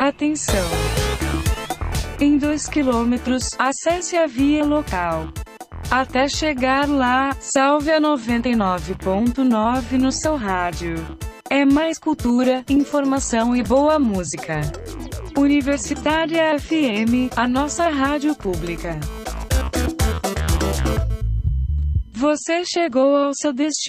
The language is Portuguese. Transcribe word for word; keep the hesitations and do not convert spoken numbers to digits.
Atenção! Em dois quilômetros, acesse a via local. Até chegar lá, salve a noventa e nove ponto nove no seu rádio. É mais cultura, informação e boa música. Universitária F M, a nossa rádio pública. Você chegou ao seu destino.